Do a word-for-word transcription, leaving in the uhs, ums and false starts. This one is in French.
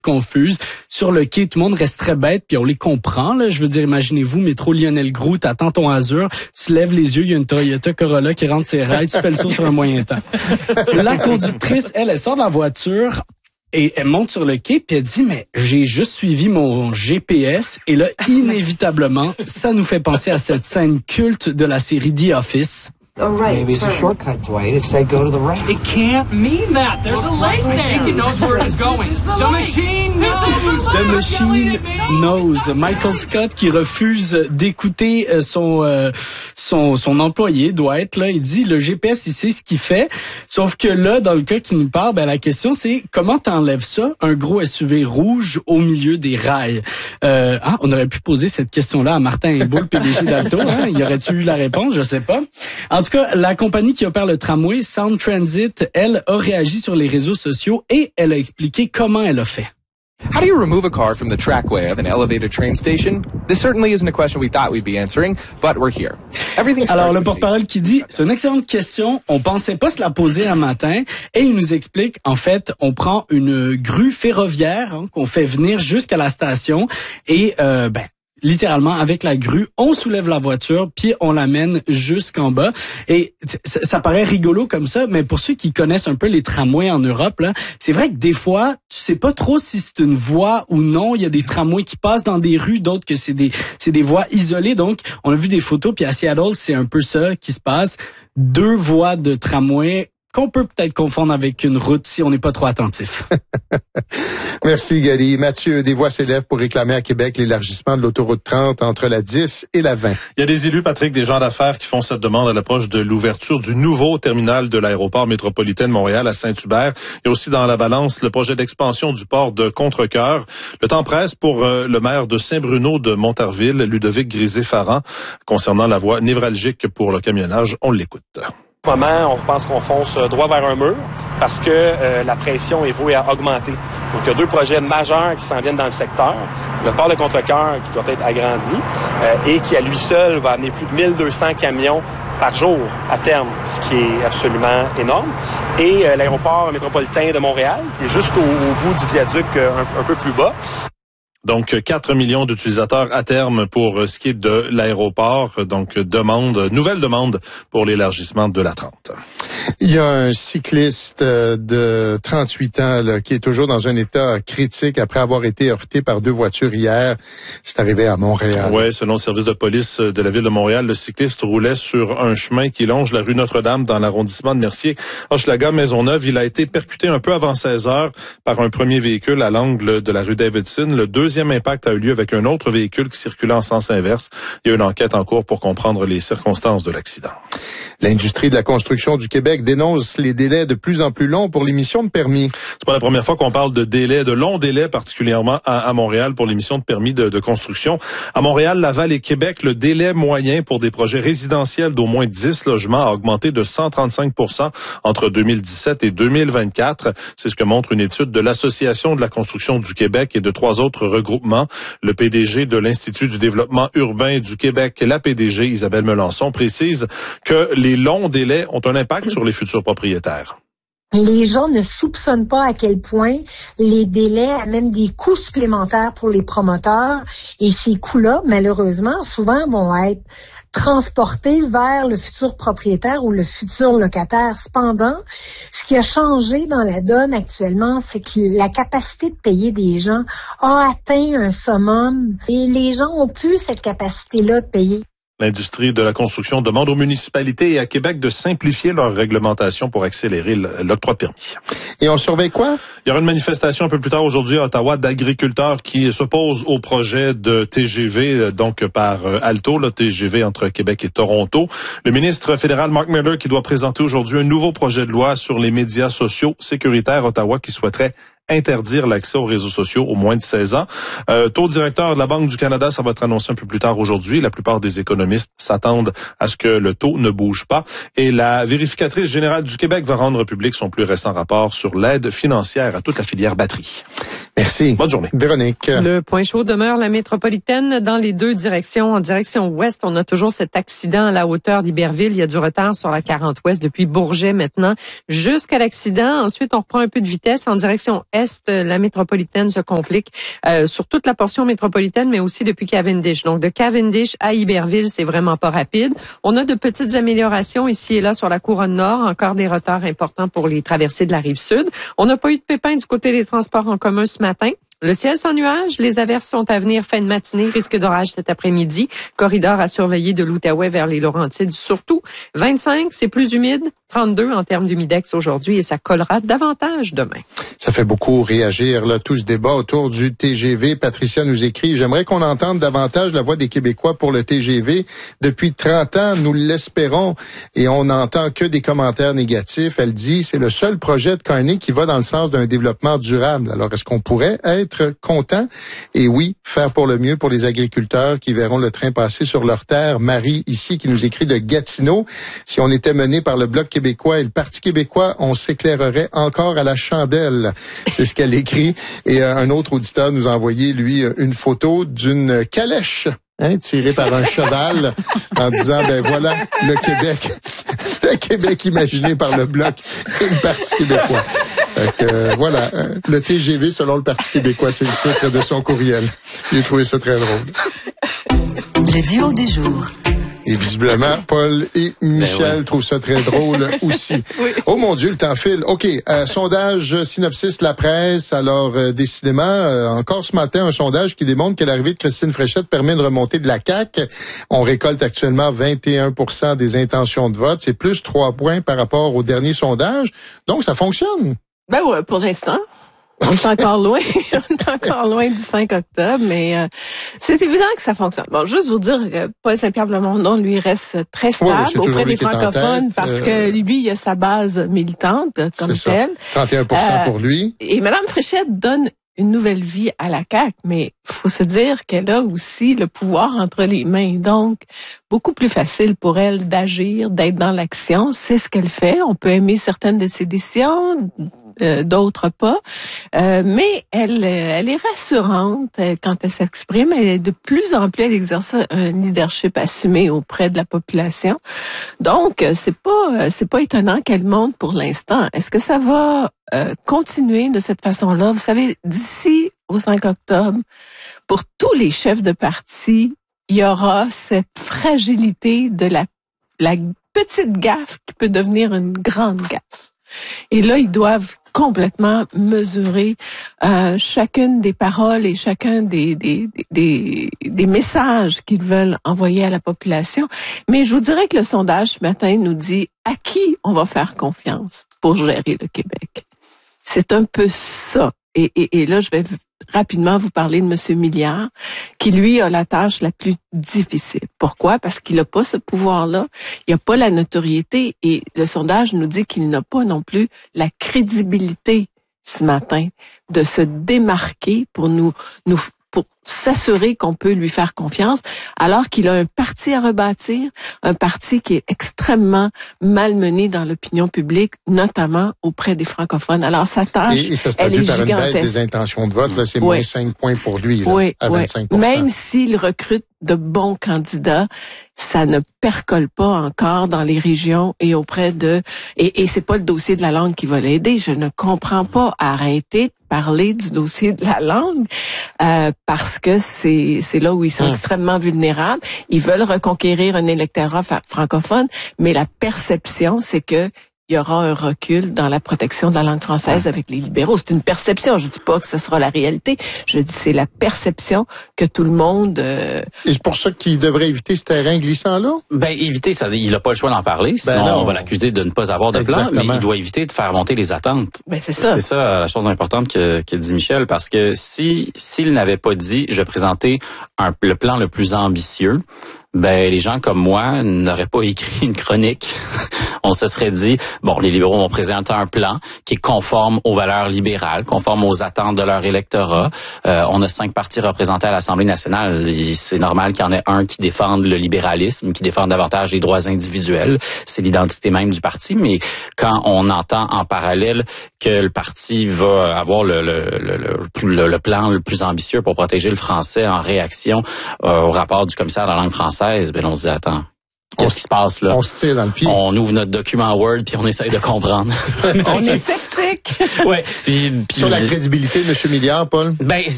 confuse. Sur le quai, tout le monde reste très bête, puis on les comprend, là. Je veux dire, imaginez-vous, métro Lionel Groulx, t'attends ton Azur, tu lèves les yeux, il y a une Toyota Corolla qui rentre ses rails, tu fais le saut sur un moyen temps. La conductrice, elle, elle sort de la voiture et elle monte sur le quai, puis elle dit, mais j'ai juste suivi mon G P S, et là, inévitablement, ça nous fait penser à cette scène culte de la série The Office. Oh, right. Maybe it's a shortcut, Dwight. It said go to the right. It can't mean that. There's a lake there. It knows where it's going. The machine knows. The machine knows. Michael Scott qui refuse d'écouter son euh, son son employé Dwight, là, il dit le G P S il sait ce qu'il fait. Sauf que là, dans le cas qui nous parle, ben la question c'est comment t'enlèves ça, un gros S U V rouge au milieu des rails. Euh, ah, on aurait pu poser cette question-là à Martin Himbault, le P D G d'Alto. Hein? Il aurait-tu eu la réponse? Je sais pas. En tout cas, la compagnie qui opère le tramway, Sound Transit, elle a réagi sur les réseaux sociaux et elle a expliqué comment elle a fait. How do you remove a car from the trackway of an elevated train station? This certainly isn't a question we thought we'd be answering, but we're here. Everything starts Alors, le with porte-parole qui dit, c'est une excellente question, on pensait pas se la poser un matin, et il nous explique, en fait, on prend une grue ferroviaire hein, qu'on fait venir jusqu'à la station, et euh, ben littéralement, avec la grue, on soulève la voiture, puis on l'amène jusqu'en bas. Et ça, ça paraît rigolo comme ça, mais pour ceux qui connaissent un peu les tramways en Europe, là, c'est vrai que des fois, tu sais pas trop si c'est une voie ou non. Il y a des tramways qui passent dans des rues, d'autres que c'est des c'est des voies isolées. Donc, on a vu des photos, puis à Seattle, c'est un peu ça qui se passe. Deux voies de tramway qu'on peut peut-être confondre avec une route si on n'est pas trop attentif. Merci, Gali. Mathieu, des voix s'élèvent pour réclamer à Québec l'élargissement de l'autoroute trente entre la dix et la vingt. Il y a des élus, Patrick, des gens d'affaires qui font cette demande à l'approche de l'ouverture du nouveau terminal de l'aéroport métropolitain de Montréal à Saint-Hubert. Il y a aussi dans la balance le projet d'expansion du port de Contrecœur. Le temps presse pour euh, le maire de Saint-Bruno de Montarville, Ludovic Grisé-Farran, concernant la voie névralgique pour le camionnage. On l'écoute. En ce moment, on pense qu'on fonce droit vers un mur parce que euh, la pression est vouée à augmenter. Donc, il y a deux projets majeurs qui s'en viennent dans le secteur. Le port de Contrecœur qui doit être agrandi euh, et qui, à lui seul, va amener plus de mille deux cents camions par jour à terme, ce qui est absolument énorme. Et euh, l'aéroport métropolitain de Montréal, qui est juste au, au bout du viaduc euh, un, un peu plus bas. Donc, quatre millions d'utilisateurs à terme pour ce qui est de l'aéroport. Donc, demande, nouvelle demande pour l'élargissement de la trente. Il y a un cycliste de trente-huit ans là, qui est toujours dans un état critique après avoir été heurté par deux voitures hier. C'est arrivé à Montréal. Oui, selon le service de police de la ville de Montréal, le cycliste roulait sur un chemin qui longe la rue Notre-Dame dans l'arrondissement de Mercier, Hochelaga, Maisonneuve. Il a été percuté un peu avant seize heures par un premier véhicule à l'angle de la rue Davidson. Le deuxième impact a eu lieu avec un autre véhicule qui circulait en sens inverse. Il y a une enquête en cours pour comprendre les circonstances de l'accident. L'industrie de la construction du Québec dénonce les délais de plus en plus longs pour l'émission de permis. C'est pas la première fois qu'on parle de délais, de longs délais, particulièrement à, à Montréal pour l'émission de permis de, de construction. À Montréal, Laval et Québec, le délai moyen pour des projets résidentiels d'au moins dix logements a augmenté de cent trente-cinq pour cent entre deux mille dix-sept et deux mille vingt-quatre. C'est ce que montre une étude de l'Association de la construction du Québec et de trois autres regroupements. Le P D G de l'Institut du développement urbain du Québec, la P D G Isabelle Melançon, précise que les longs délais ont un impact sur les futurs propriétaires. Les gens ne soupçonnent pas à quel point les délais amènent des coûts supplémentaires pour les promoteurs. Et ces coûts-là, malheureusement, souvent vont être transportés vers le futur propriétaire ou le futur locataire. Cependant, ce qui a changé dans la donne actuellement, c'est que la capacité de payer des gens a atteint un summum et les gens ont plus cette capacité-là de payer. L'industrie de la construction demande aux municipalités et à Québec de simplifier leur réglementation pour accélérer l'octroi de permis. Et on surveille quoi? Il y aura une manifestation un peu plus tard aujourd'hui à Ottawa d'agriculteurs qui s'opposent au projet de T G V, donc par Alto, le T G V entre Québec et Toronto. Le ministre fédéral Mark Miller qui doit présenter aujourd'hui un nouveau projet de loi sur les médias sociaux sécuritaires Ottawa qui souhaiterait interdire l'accès aux réseaux sociaux aux moins de seize ans. Euh, taux directeur de la Banque du Canada, ça va être annoncé un peu plus tard aujourd'hui. La plupart des économistes s'attendent à ce que le taux ne bouge pas. Et la vérificatrice générale du Québec va rendre public son plus récent rapport sur l'aide financière à toute la filière batterie. Merci. Bonne journée. Véronique. Le point chaud demeure la métropolitaine dans les deux directions. En direction ouest, on a toujours cet accident à la hauteur d'Iberville. Il y a du retard sur la quarante ouest depuis Bourget maintenant jusqu'à l'accident. Ensuite, on reprend un peu de vitesse en direction est. Est, la métropolitaine se complique euh, sur toute la portion métropolitaine, mais aussi depuis Cavendish. Donc, de Cavendish à Iberville, c'est vraiment pas rapide. On a de petites améliorations ici et là sur la couronne nord, encore des retards importants pour les traversées de la rive sud. On n'a pas eu de pépins du côté des transports en commun ce matin. Le ciel sans nuages, les averses sont à venir fin de matinée, risque d'orage cet après-midi. Corridor à surveiller de l'Outaouais vers les Laurentides surtout. vingt-cinq, c'est plus humide. trente-deux en termes d'humidex aujourd'hui et ça collera davantage demain. Ça fait beaucoup réagir, là, tout ce débat autour du T G V. Patricia nous écrit, j'aimerais qu'on entende davantage la voix des Québécois pour le T G V. Depuis trente ans, nous l'espérons et on n'entend que des commentaires négatifs. Elle dit, c'est le seul projet de Carney qui va dans le sens d'un développement durable. Alors, est-ce qu'on pourrait être content? Et oui, faire pour le mieux pour les agriculteurs qui verront le train passer sur leur terre. Marie, ici, qui nous écrit de Gatineau. Si on était mené par le Bloc québécois et le Parti québécois, on s'éclairerait encore à la chandelle. C'est ce qu'elle écrit. Et euh, un autre auditeur nous a envoyé, lui, une photo d'une calèche, hein, tirée par un cheval, en disant, ben voilà, le Québec, le Québec imaginé par le Bloc et le Parti québécois. Fait que, euh, voilà, euh, le T G V selon le Parti québécois, c'est le titre de son courriel. J'ai trouvé ça très drôle. Le duo du jour. Et visiblement, Paul et Michel ben oui. trouvent ça très drôle aussi. Oui. Oh mon Dieu, le temps file. OK, euh, sondage synopsis La Presse. Alors, euh, décidément, euh, encore ce matin, un sondage qui démontre que l'arrivée de Christine Fréchette permet une remontée de la C A Q. On récolte actuellement vingt et un pour cent des intentions de vote. C'est plus trois points par rapport au dernier sondage. Donc, ça fonctionne. Ben ouais, pour l'instant. On est encore loin, on est encore loin du cinq octobre, mais euh, c'est évident que ça fonctionne. Bon, juste vous dire que Paul Saint-Pierre Plamondon, lui, reste très stable oui, auprès des francophones tête, parce euh... que lui, il a sa base militante comme telle. trente et un pour cent euh, pour lui. Et Mme Fréchette donne une nouvelle vie à la C A Q, mais faut se dire qu'elle a aussi le pouvoir entre les mains. Donc, beaucoup plus facile pour elle d'agir, d'être dans l'action. C'est ce qu'elle fait. On peut aimer certaines de ses décisions, Euh, d'autres pas, euh, mais elle, elle est rassurante euh, quand elle s'exprime. Elle est de plus en plus, elle exerce un leadership assumé auprès de la population. Donc, euh, c'est pas, euh, c'est pas étonnant qu'elle monte pour l'instant. Est-ce que ça va euh, continuer de cette façon-là? Vous savez, d'ici au cinq octobre, pour tous les chefs de parti, il y aura cette fragilité de la, la petite gaffe qui peut devenir une grande gaffe. Et là, ils doivent complètement mesurer euh, chacune des paroles et chacun des, des, des, des messages qu'ils veulent envoyer à la population. Mais je vous dirais que le sondage ce matin nous dit à qui on va faire confiance pour gérer le Québec. C'est un peu ça. Et, et, et là, je vais rapidement vous parler de M. Milliard, qui, lui, a la tâche la plus difficile. Pourquoi? Parce qu'il n'a pas ce pouvoir-là, il n'a pas la notoriété, et le sondage nous dit qu'il n'a pas non plus la crédibilité ce matin de se démarquer pour nous, nous pour s'assurer qu'on peut lui faire confiance, alors qu'il a un parti à rebâtir, un parti qui est extrêmement malmené dans l'opinion publique, notamment auprès des francophones. Alors, sa tâche, et, et ça se traduit elle est par gigantesque. Une baisse des intentions de vote, là, c'est oui. moins cinq points pour lui, là, oui, à vingt-cinq pour oui. cent. Même s'il recrute de bons candidats, ça ne percole pas encore dans les régions et auprès de... Et, et c'est pas le dossier de la langue qui va l'aider. Je ne comprends pas. Arrêter de parler du dossier de la langue euh, parce que c'est c'est là où ils sont mmh. extrêmement vulnérables. Ils veulent reconquérir un électorat francophone, mais la perception, c'est que il y aura un recul dans la protection de la langue française avec les libéraux. C'est une perception. Je dis pas que ce sera la réalité. Je dis c'est la perception que tout le monde... Euh... Et c'est pour ça qu'il devrait éviter ce terrain glissant-là? Ben, éviter, ça, il n'a pas le choix d'en parler. Sinon, ben on va l'accuser de ne pas avoir de Exactement. plan. Mais il doit éviter de faire monter les attentes. Ben, c'est ça. C'est ça la chose importante que, que dit Michel. Parce que si s'il n'avait pas dit « je présentais un, le plan le plus ambitieux », ben les gens comme moi n'auraient pas écrit une chronique. On se serait dit, bon, les libéraux vont présenter un plan qui est conforme aux valeurs libérales, conforme aux attentes de leur électorat. Euh, on a cinq partis représentés à l'Assemblée nationale. C'est normal qu'il y en ait un qui défende le libéralisme, qui défende davantage les droits individuels. C'est l'identité même du parti. Mais quand on entend en parallèle que le parti va avoir le, le, le, le, le plan le plus ambitieux pour protéger le français en réaction euh, au rapport du commissaire de la langue française, ben on se dit, attends, qu'est-ce qui se passe là? On se tire dans le pied. On ouvre notre document Word puis on essaye de comprendre. On est sceptique. Ouais. Puis, puis, Sur la crédibilité de M. Milliard, Paul? Ben,